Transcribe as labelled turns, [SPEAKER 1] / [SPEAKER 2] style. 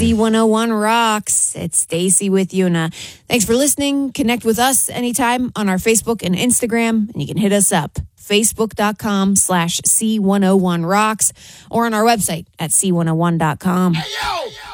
[SPEAKER 1] C101 rocks. It's Stacy with you. And thanks for listening. Connect with us anytime on our Facebook and Instagram. And you can hit us up, facebook.com/C101rocks, or on our website at C101.com. Hey, yo!